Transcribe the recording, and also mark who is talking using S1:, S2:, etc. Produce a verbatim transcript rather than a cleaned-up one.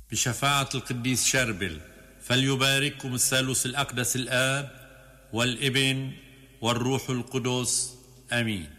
S1: بشفاعة القديس شربل، فليبارككم الثالوث الأقدس الآب والابن والروح القدس، آمين.